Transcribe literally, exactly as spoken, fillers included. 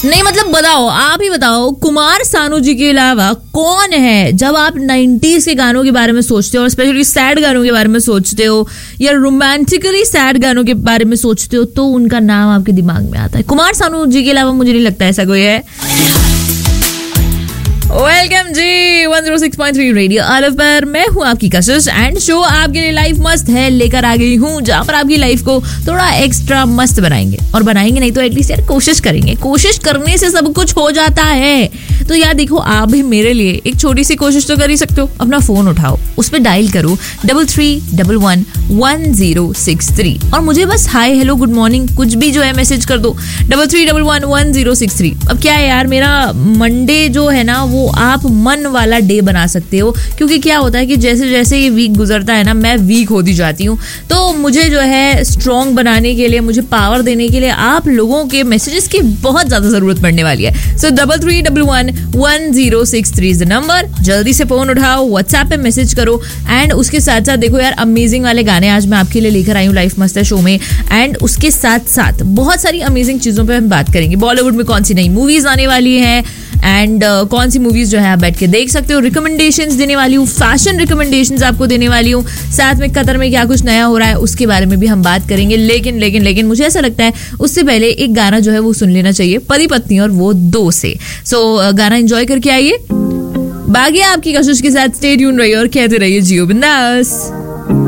नहीं मतलब बताओ, आप ही बताओ, कुमार सानू जी के अलावा कौन है जब आप नाइंटीज़ के गानों के बारे में सोचते हो और स्पेशली सैड गानों के बारे में सोचते हो या रोमांटिकली सैड गानों के बारे में सोचते हो तो उनका नाम आपके दिमाग में आता है? कुमार सानू जी के अलावा मुझे नहीं लगता ऐसा कोई है। वेलकम जी one zero six point three radio आलफ पर मैं हूँ आपकी कशिश एंड शो आपके लिए लाइफ मस्त है लेकर आ गई हूँ, जहाँ पर आपकी लाइफ को थोड़ा एक्स्ट्रा मस्त बनाएंगे और बनाएंगे नहीं तो एटलीस्ट यार कोशिश करेंगे। कोशिश करने से सब कुछ हो जाता है। तो यार देखो, आप भी मेरे लिए एक छोटी सी कोशिश तो कर ही सकते हो। अपना फोन उठाओ, उस पर डायल करो double three double one one zero six three और मुझे बस हाय हेलो गुड मॉर्निंग कुछ भी जो है मैसेज कर दो double three double one one zero six three. अब क्या है यार, मेरा मंडे जो है ना वो आप मन वाला डे बना सकते हो, क्योंकि क्या होता है कि जैसे जैसे ये वीक गुजरता है ना मैं वीक होती जाती हूँ। तो मुझे जो है स्ट्रॉन्ग बनाने के लिए, मुझे पावर देने के लिए आप लोगों के मैसेजेस की बहुत ज्यादा जरूरत पड़ने वाली है। सो double three double one one zero six three is the number. जल्दी से फोन उठाओ, व्हाट्सएप पे मैसेज करो एंड उसके साथ साथ देखो यार अमेजिंग वाले गाने आज मैं आपके लिए लेकर आई हूँ लाइफ मस्त है शो में। एंड उसके साथ साथ बहुत सारी अमेजिंग चीजों पे हम बात करेंगे। बॉलीवुड में कौन सी नई मूवीज आने वाली है एंड uh, कौन सी मूवीज जो है आप बैठ के देख सकते हो। रिकमेंडेशंस देने वाली हूँ, फैशन रिकमेंडेशंस आपको देने वाली हूँ। साथ में कतर में क्या कुछ नया हो रहा है उसके बारे में भी हम बात करेंगे। लेकिन लेकिन लेकिन मुझे ऐसा लगता है उससे पहले एक गाना जो है वो सुन लेना चाहिए, पति पत्नी और वो दो से। सो so, uh, गाना एंजॉय करके आइए। बागी आपकी कशिश के साथ स्टे ट्यून रहिए और कहते रहिए जियो बिंदास।